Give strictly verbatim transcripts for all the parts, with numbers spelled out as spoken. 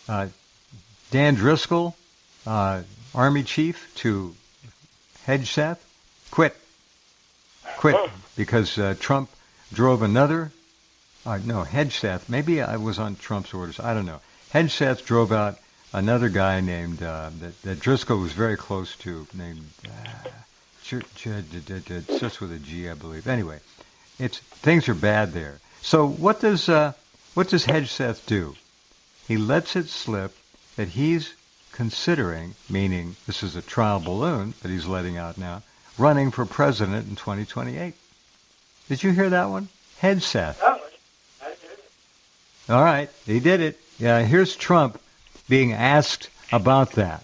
uh, Dan Driscoll, uh, Army chief, to Hegseth, quit. Quit because uh, Trump drove another. Uh, no, Hegseth. Maybe I was on Trump's orders. I don't know. Hegseth drove out another guy named uh, that, that Driscoll was very close to, named uh, Ch- Ch- it's just with a G, I believe. Anyway, it's things are bad there. So what does uh, what does Hegseth do? He lets it slip that he's considering, meaning this is a trial balloon that he's letting out now, running for president in twenty twenty-eight. Did you hear that one? Hegseth. Oh, I did it. All right, he did it. Yeah, here's Trump being asked about that.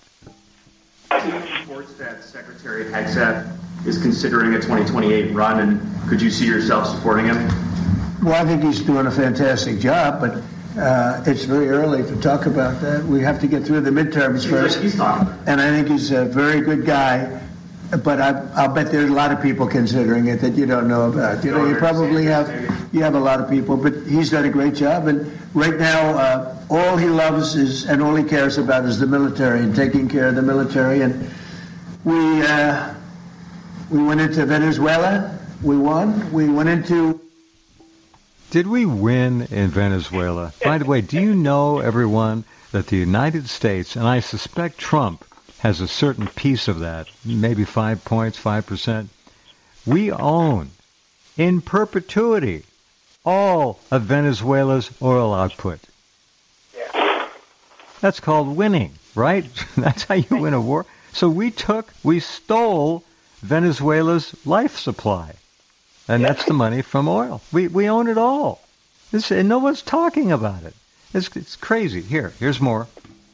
Reports that Secretary Hegseth is considering a twenty twenty-eight run, and could you see yourself supporting him? Well, I think he's doing a fantastic job, but uh, it's very early to talk about that. We have to get through the midterms first. He's talking about it. And I think he's a very good guy, but I, I'll bet there's a lot of people considering it that you don't know about. You know, you probably have you have a lot of people, but he's done a great job. And right now, uh, all he loves is and all he cares about is the military and taking care of the military. And we uh, we went into Venezuela. We won. We went into. Did we win in Venezuela? By the way, do you know, everyone, that the United States, and I suspect Trump has a certain piece of that, maybe five points, five percent, we own in perpetuity all of Venezuela's oil output. Yeah. That's called winning, right? That's how you win a war. So we took, we stole Venezuela's life supply. And that's the money from oil. We we own it all. This, and no one's talking about it. It's, it's crazy. Here, here's more.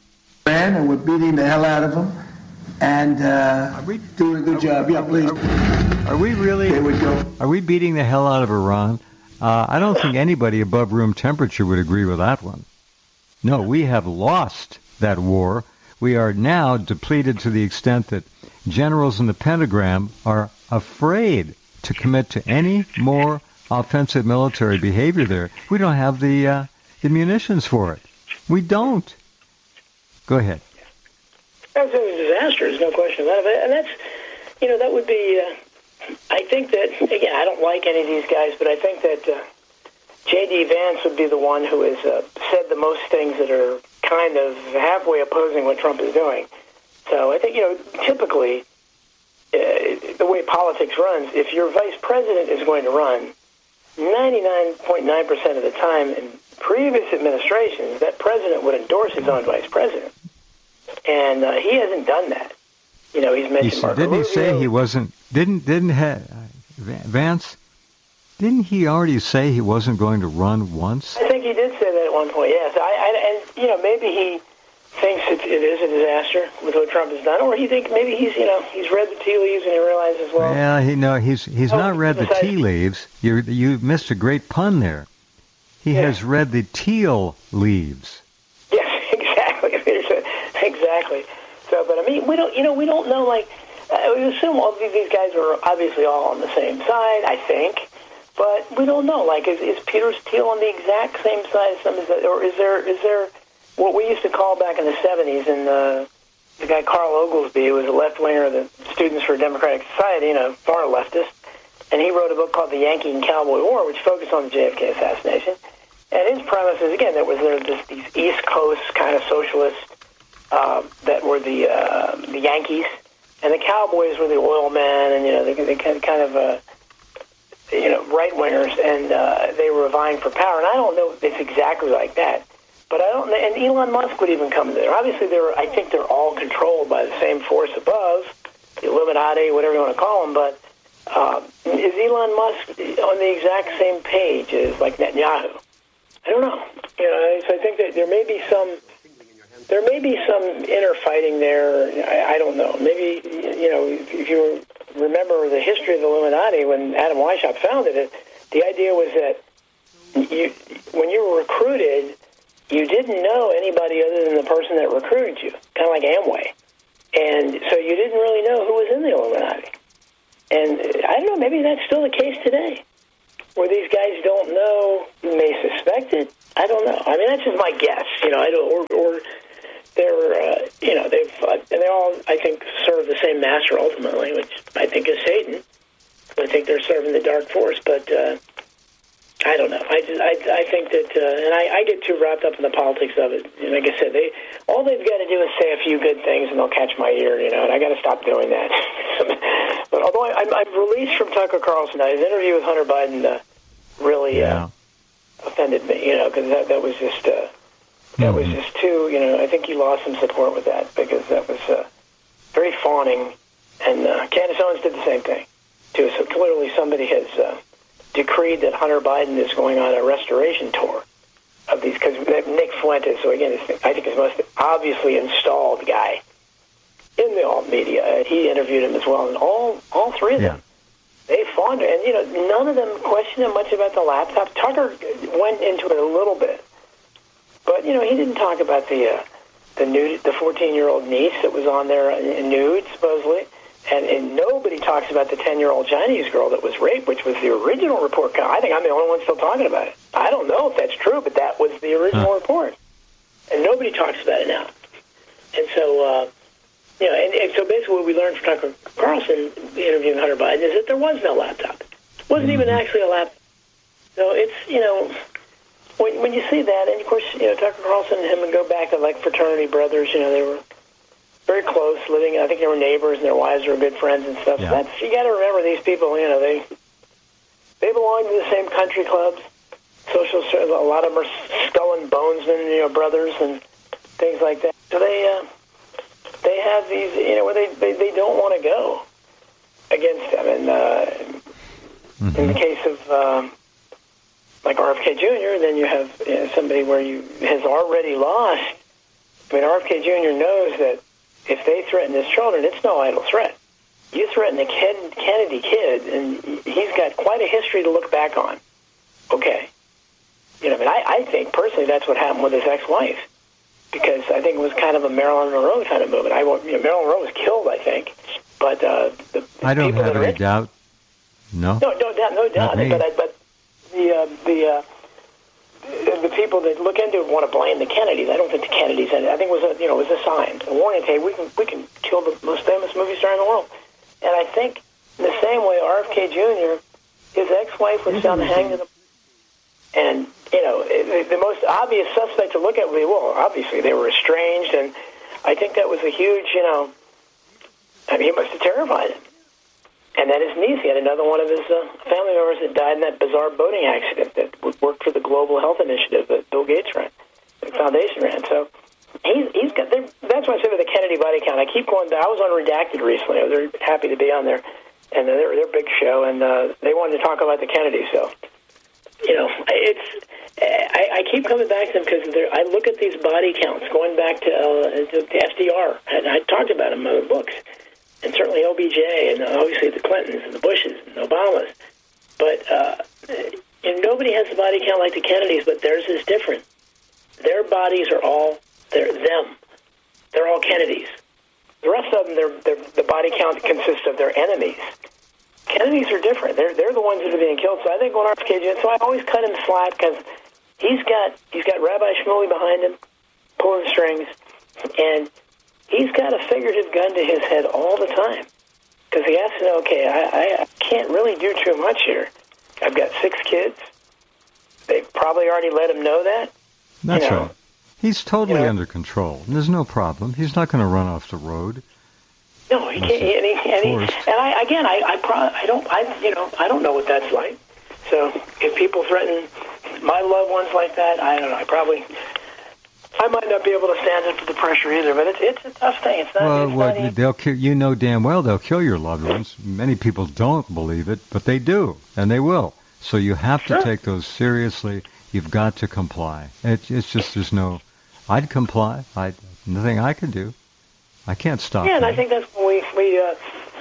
And we're beating the hell out of them. And uh, Are we doing a good are job. We, yeah, please. Are, are we really? Here we go. Are we beating the hell out of Iran? Uh, I don't think anybody above room temperature would agree with that one. No, we have lost that war. We are now depleted to the extent that generals in the Pentagon are afraid to commit to any more offensive military behavior there. We don't have the uh, the munitions for it. We don't. Go ahead. That's a disaster. There's no question about it. And that's, you know, that would be. Uh, I think that again, I don't like any of these guys, but I think that uh, J D. Vance would be the one who has uh, said the most things that are kind of halfway opposing what Trump is doing. So I think, you know, typically. Uh, the way politics runs, if your vice president is going to run, ninety-nine point nine percent of the time in previous administrations, that president would endorse his own vice president. And uh, he hasn't done that. You know, he's mentioned He, Marco didn't he Rubio. say he wasn't, didn't, didn't ha, Vance, didn't he already say he wasn't going to run once? I think he did say that at one point, yes. I, I, and, you know, maybe he thinks it, it is a disaster with what Trump has done, or he think maybe he's, you know, he's read the tea leaves and he realizes, well... Yeah, he, no, he's he's oh, not read the decided- tea leaves. You you missed a great pun there. He Yeah. has read the teal leaves. Yes, exactly. Exactly. So, but I mean, we don't, you know, we don't know, like, I would assume all these these guys are obviously all on the same side, I think, but we don't know. Like, is, is Peter Thiel on the exact same side as some, is that, or is there, is there what we used to call back in the seventies, and uh, the guy Carl Oglesby, who was a left-winger of the Students for Democratic Society, you know, far leftist, and he wrote a book called The Yankee and Cowboy War, which focused on the J F K assassination. And his premise is, again, that was there this, these East Coast kind of socialists uh, that were the uh, the Yankees, and the Cowboys were the oil men, and, you know, they, they kind of, uh, you know, right-wingers, and uh, they were vying for power. And I don't know if it's exactly like that. But I don't, and Elon Musk would even come there. Obviously, they're, I think they're all controlled by the same force above, the Illuminati, whatever you want to call them. But uh, is Elon Musk on the exact same page as, like, Netanyahu? I don't know. You know, so I think that there may be some, there may be some inner fighting there. I, I don't know. Maybe, you know, if you remember the history of the Illuminati, when Adam Weishaupt founded it, the idea was that you, when you were recruited, you didn't know anybody other than the person that recruited you, kind of like Amway. And so you didn't really know who was in the Illuminati. And I don't know, maybe that's still the case today, where these guys don't know, may suspect it. I don't know. I mean, that's just my guess. You know, I don't, or or they're, uh, you know, they've, uh, and they all, I think, serve the same master ultimately, which I think is Satan. I think they're serving the dark force, but uh, I don't know. I, just, I, I think that, uh, and I, I get too wrapped up in the politics of it. And like I said, they all they've got to do is say a few good things, and they'll catch my ear, you know. And I got to stop doing that. But although I, I'm, I'm released from Tucker Carlson, his interview with Hunter Biden uh, really yeah. uh, offended me, you know, because that that was just uh, that mm-hmm. was just too, you know. I think he lost some support with that because that was uh, very fawning, and uh, Candace Owens did the same thing too. So clearly, somebody has uh, decreed that Hunter Biden is going on a restoration tour of these, because Nick Fuentes, so again, I think is the most obviously installed guy in the alt media. Uh, he interviewed him as well, and all all three of them, yeah. they fawned, and you know, none of them questioned him much about the laptop. Tucker went into it a little bit, but you know, he didn't talk about the uh, the nude, the fourteen-year-old niece that was on there uh, nude supposedly. And, and nobody talks about the ten-year-old Chinese girl that was raped, which was the original report. I think I'm the only one still talking about it. I don't know if that's true, but that was the original huh. report. And nobody talks about it now. And so, uh, you know, and, and so basically what we learned from Tucker Carlson interviewing Hunter Biden is that there was no laptop. It wasn't mm-hmm. even actually a laptop. So it's, you know, when, when you see that, and of course, you know, Tucker Carlson and him would go back to like fraternity brothers, you know, they were very close, living. I think they were neighbors, and their wives were good friends and stuff. Yeah. So that's, you got to remember these people. You know, they they belong to the same country clubs. Social, a lot of them are Skull and Bonesman, you know, brothers and things like that. So they uh, they have these, you know, where they they, they don't want to go against them. And uh, mm-hmm. in the case of um, like R F K Junior, then you have you know, somebody where you has already lost. I mean, R F K Junior knows that if they threaten his children, it's no idle threat. You threaten a kid, Kennedy kid, and he's got quite a history to look back on. Okay. You know, I mean, I, I think, personally, that's what happened with his ex-wife. Because I think it was kind of a Marilyn Monroe kind of movement. I, you know, Marilyn Monroe was killed, I think. But uh, the, the I don't people have that any are, doubt. No? No, no doubt, no doubt. But, I, but the, uh, the, uh, the people that look into it want to blame the Kennedys. I don't think the Kennedys. I think it was a, you know, it was a sign, a warning. Hey, we can we can kill the most famous movie star in the world. And I think in the same way, R F K Junior, his ex-wife was found hanged in the, and you know, the, the most obvious suspect to look at would be, well, obviously they were estranged, and I think that was a huge, you know, I mean, he must have terrified him. And then his niece, he had another one of his uh, family members that died in that bizarre boating accident that worked for the Global Health Initiative that Bill Gates ran, the foundation ran. So he's, he's got, that's why I said with the Kennedy body count. I keep going back. I was on Redacted recently. I was very happy to be on there. And they're, they're a big show, and uh, they wanted to talk about the Kennedys. So, you know, it's, I, I keep coming back to them because I look at these body counts going back to, uh, to F D R, and I talked about them in my books. And certainly O B J, and obviously the Clintons, and the Bushes, and the Obamas. But uh, and nobody has a body count like the Kennedys, but theirs is different. Their bodies are all, they're them. They're all Kennedys. The rest of them, they're, they're, the body count consists of their enemies. Kennedys are different. They're they're the ones that are being killed. So I think when R F K Junior, so I always cut him slack because he's got, he's got Rabbi Shmuley behind him, pulling strings, and he's got a figurative gun to his head all the time because he has to know, okay, I, I can't really do too much here. I've got six kids. They've probably already let him know that. That's you know, right. He's totally you know, under control. There's no problem. He's not going to run off the road. No, he can't. And, he, and, he, and I, again, I, I, pro- I don't, I, you know, I don't know what that's like. So if people threaten my loved ones like that, I don't know. I probably. I might not be able to stand up to the pressure either, but it's it's a tough thing. It's not. Well, it's what, not they'll kill, you know damn well they'll kill your loved ones. Many people don't believe it, but they do, and they will. So you have to sure. take those seriously. You've got to comply. It, it's just there's no. I'd comply. I nothing I could do. I can't stop. Yeah, and that. I think that's when we we uh,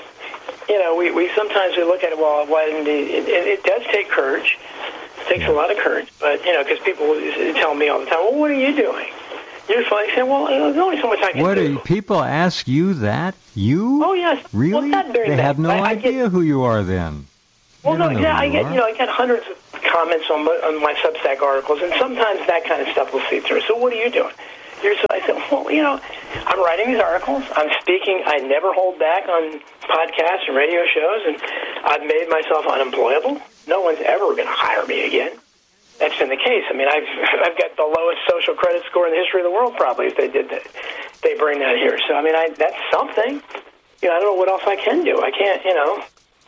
you know we, we sometimes we look at it. Well, why didn't he? It, it, it does take courage. It takes yeah. a lot of courage, but you know, because people tell me all the time, well, what are you doing? You're funny. Saying, well, there's only so much I can what do. Are you, people ask you that? You? Oh, yes. Really? Well, they that. have no I, I idea get, who you are then. Well, they no, don't know yeah, who I you get, are. you know, I get hundreds of comments on my, on my Substack articles, and sometimes that kind of stuff will see through. So what are you doing? Here's what I said, well, you know, I'm writing these articles. I'm speaking. I never hold back on podcasts and radio shows, and I've made myself unemployable. No one's ever going to hire me again. That's been the case. I mean, I've I've got the lowest social credit score in the history of the world, probably, if they did that. They bring that here. So, I mean, I that's something. You know, I don't know what else I can do. I can't, you know,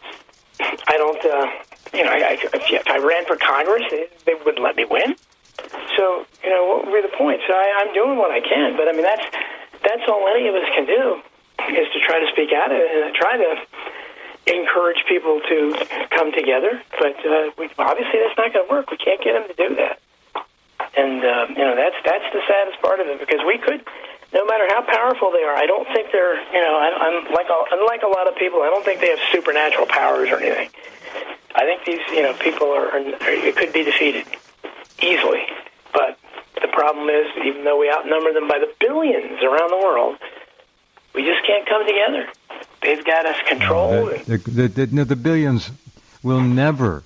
I don't, uh, you know, I, I, if I ran for Congress, they, they wouldn't let me win. So, you know, what would be the point? So I, I'm doing what I can, but I mean, that's that's all any of us can do, is to try to speak out and try to encourage people to come together. But uh, we, obviously, that's not going to work. We can't get them to do that. And uh, you know, that's that's the saddest part of it, because we could, no matter how powerful they are, I don't think they're, you know, I, I'm like a, unlike a lot of people, I don't think they have supernatural powers or anything. I think these, you know, people are, are it could be defeated easily. But the problem is, even though we outnumber them by the billions around the world, we just can't come together. They've got us controlled. Uh, the, the, the, the, the billions will never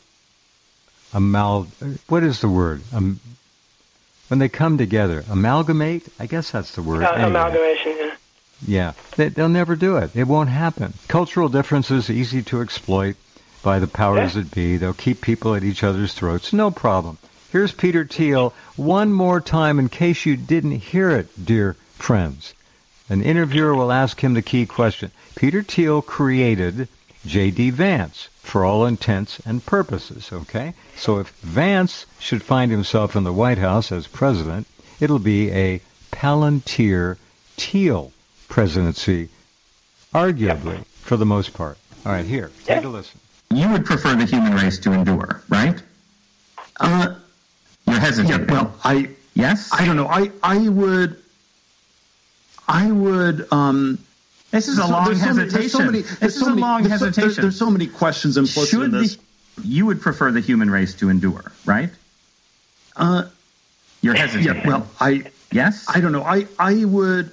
amal. What is the word? Um, when they come together, amalgamate. I guess that's the word. Uh, anyway. Amalgamation. Yeah. Yeah, they, they'll never do it. It won't happen. Cultural differences easy to exploit by the powers yeah. that be. They'll keep people at each other's throats. No problem. Here's Peter Thiel one more time in case you didn't hear it, dear friends. An interviewer will ask him the key question. Peter Thiel created J D. Vance for all intents and purposes, okay? So if Vance should find himself in the White House as president, it'll be a Palantir-Thiel presidency, arguably, yep. for the most part. All right, here, take yeah. a listen. You would prefer the human race to endure, right? Uh... You're hesitating. Yeah, well, I yes. I don't know. I I would. I would. Um, this is a so, long there's hesitation. So many, there's this so is many, a long there's hesitation. So, there's, there's so many questions implicit Should in this. The, you would prefer the human race to endure, right? Uh, You're hesitating. Yeah. Well, I yes. I don't know. I I would.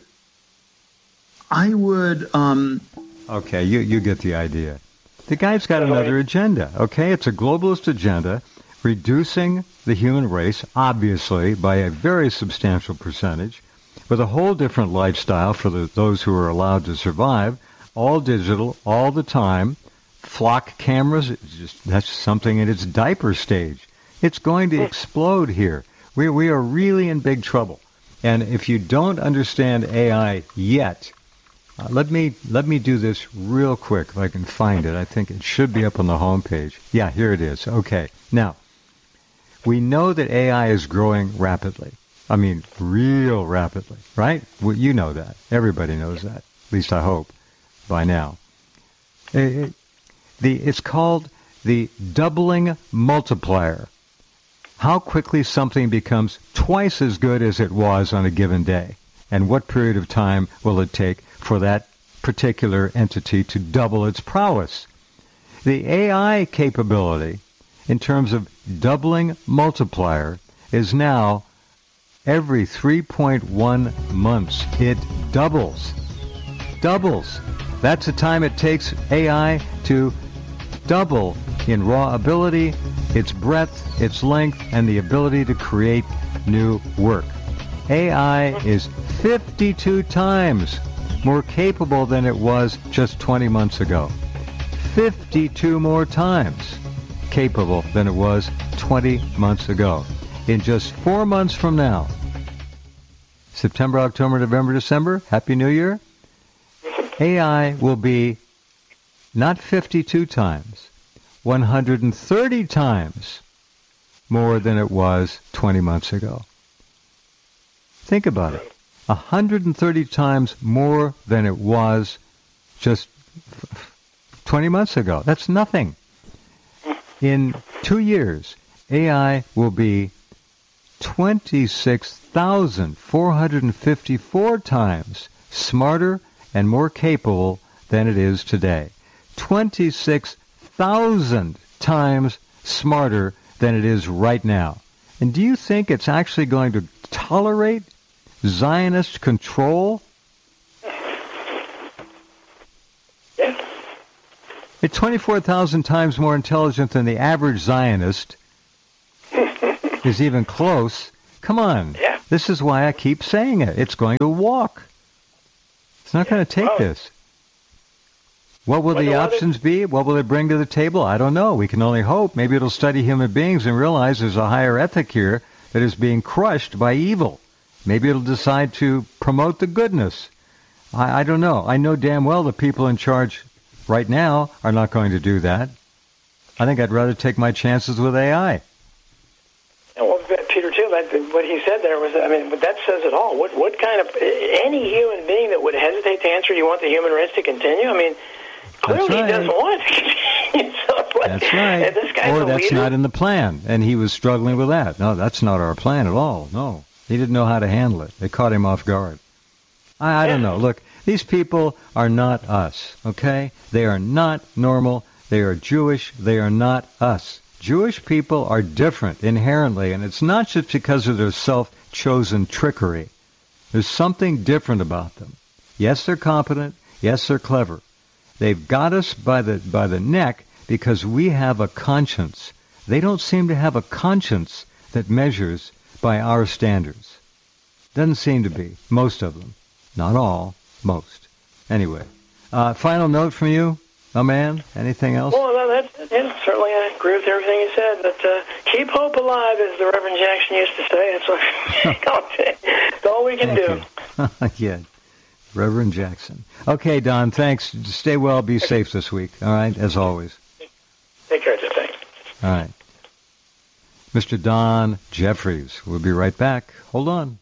I would. Um, okay, you you get the idea. The guy's got another agenda. Okay, it's a globalist agenda. Reducing the human race, obviously, by a very substantial percentage, with a whole different lifestyle for the, those who are allowed to survive, all digital, all the time, flock cameras, it's just, that's something in its diaper stage. It's going to explode here. We, we are really in big trouble. And if you don't understand A I yet, uh, let me let me do this real quick if I can find it. I think it should be up on the homepage. Yeah, here it is. Okay. Now, we know that A I is growing rapidly. I mean, real rapidly, right? Well, you know that. Everybody knows that. At least I hope by now. It, it, the, it's called the doubling multiplier. How quickly something becomes twice as good as it was on a given day. And what period of time will it take for that particular entity to double its prowess? The A I capability, in terms of doubling multiplier, is now every three point one months. It doubles. Doubles. That's the time it takes A I to double in raw ability, its breadth, its length, and the ability to create new work. A I is fifty-two times more capable than it was just twenty months ago. fifty-two more times capable than it was twenty months ago. In just four months from now, September, October, November, December, Happy New Year, A I will be not fifty-two times, one hundred thirty times more than it was twenty months ago. Think about it. one hundred thirty times more than it was just twenty months ago. That's nothing. In two years, A I will be twenty-six thousand four hundred fifty-four times smarter and more capable than it is today. twenty-six thousand times smarter than it is right now. And do you think it's actually going to tolerate Zionist control? Yeah. It's twenty-four thousand times more intelligent than the average Zionist is even close. Come on. Yeah. This is why I keep saying it. It's going to walk. It's not going to take Oh. this. What will Wonder the why options be? What will it bring to the table? I don't know. We can only hope. Maybe it'll study human beings and realize there's a higher ethic here that is being crushed by evil. Maybe it'll decide to promote the goodness. I, I don't know. I know damn well the people in charge right now are not going to do that. I think I'd rather take my chances with A I. And well, Peter, too, that, what he said there was, I mean, but that says it all. What what kind of, any human being that would hesitate to answer, do you want the human race to continue? I mean, clearly right. he doesn't want it to continue. So, what, That's right. and this guy's Or a that's leader? not in the plan, and he was struggling with that. No, that's not our plan at all. No, he didn't know how to handle it. They caught him off guard. I, I don't know. Look, these people are not us, okay? They are not normal. They are Jewish. They are not us. Jewish people are different inherently, and it's not just because of their self-chosen trickery. There's something different about them. Yes, they're competent. Yes, they're clever. They've got us by the by the neck because we have a conscience. They don't seem to have a conscience that measures by our standards. Doesn't seem to be. Most of them. Not all. Most. Anyway. Uh, final note from you, my man? Anything else? Well, no, that's, yeah, certainly I agree with everything you said. But uh, keep hope alive, as the Reverend Jackson used to say. That's, what, that's all we can Thank do. you. Yeah. Reverend Jackson. Okay, Don, thanks. Stay well. Be safe this week. All right, as always. Take care, Jeff. Thanks. All right. Mister Don Jeffries. We'll be right back. Hold on.